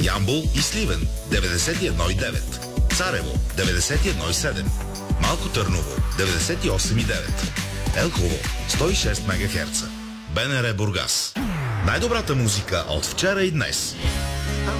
Ямбол и Сливен 91,9. Царево 91,7. Малко Търново 98,9. Елхово 106 МГц. БНР Бургас. Най-добрата музика от вчера и днес.